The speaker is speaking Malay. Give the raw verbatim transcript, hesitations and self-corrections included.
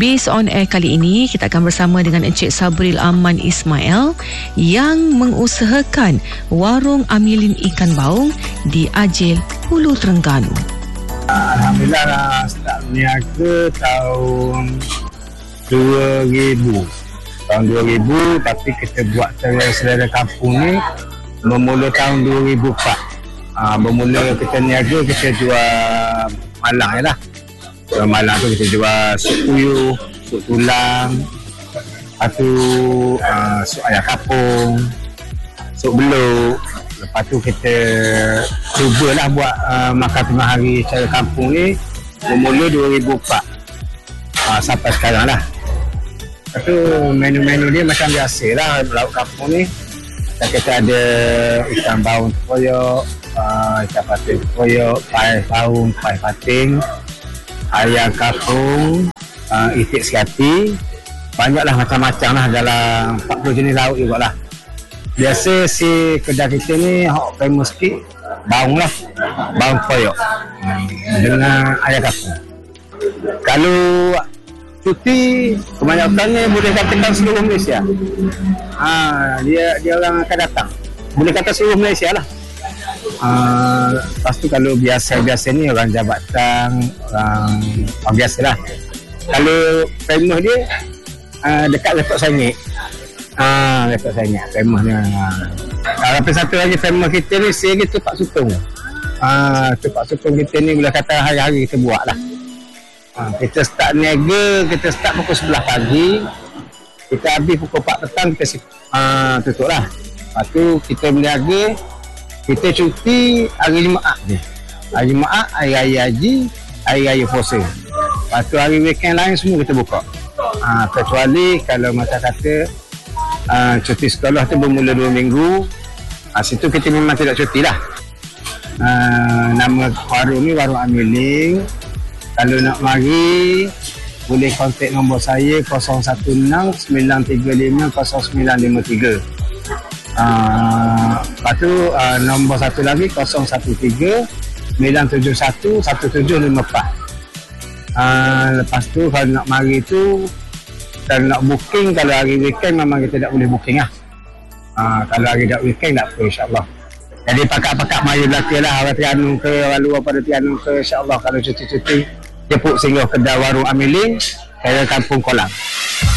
Based on Air kali ini, kita akan bersama dengan Encik Sabril Aman Ismail yang mengusahakan warung Amilin Ikan Baung di Ajil, Hulu Terengganu. Alhamdulillah lah, start berniaga tahun dua ribu. Tahun dua ribu, tapi kita buat selera kampung ni bermula tahun dua ribu empat. Ha, bermula kita niaga, kita jual malang je lah. Jual malang tu kita jual sup puyuh, sup tulang, lepas tu uh, sup ayam kapung, sup beluk. Lepas tu kita cubalah buat uh, makan tengah hari secara kampung ni bermula dua ribu empat uh, sampai sekarang lah. Lepas tu menu-menu dia macam biasa lah lauk kampung ni. Kita ada ikan baung terkoyak, uh, ikan patin terkoyak, pai baung, pai patin, ayam kapung, uh, itik serati. Banyaklah macam-macam lah, dalam empat puluh jenis lauk juga lah. Biasa si kedai kita ni hot famous sikit baung lah, baung terkoyak dengan ayam kapung. Kalau cuti kebanyakannya boleh katakan seluruh Malaysia. Ha, dia dia orang akan datang. Boleh kata seluruh Malaysia lah. Ha, lepas tu kalau biasa-biasa ni orang jabatan, orang, orang biasa lah. Kalau famous dia uh, dekat Lepak Sengit. Ah, ha, Lepak Sengit famous ni. Ha. Tapi satu lagi famous kita ni seri Tupak Sutong. Ah, ha, Tupak Sutong kita ni boleh kata hari-hari kita buat lah. Ha, kita start niaga, kita start pukul sebelas pagi, kita habis pukul empat petang, kita uh, tutup lah. Lepas tu kita berniaga, kita cuti hari Jumaat je. Hari Jumaat, hari Raya Haji, hari Raya Puasa. Lepas tu hari weekend lain semua kita buka. Ha, kecuali kalau macam kata uh, cuti sekolah tu bermula dua minggu, ha, situ kita memang tidak cuti lah. Uh, nama warung ni Warung Amilin. Kalau nak mari, boleh kontak nombor saya kosong satu enam sembilan tiga lima kosong sembilan lima tiga. Uh, lepas tu uh, nombor satu lagi kosong satu tiga sembilan tujuh satu satu tujuh lima empat. Uh, lepas tu kalau nak mari tu, kalau nak booking, kalau hari weekend memang kita tak boleh booking lah. Uh, kalau hari tak weekend tak apa, insyaAllah. Jadi pakak-pakak mari belakang lah, orang Terengganu ke, orang luar pada Terengganu ke, insyaAllah kalau cuti-cuti jemput singgah kedai Warung Amilin, saya Kampung Kolam.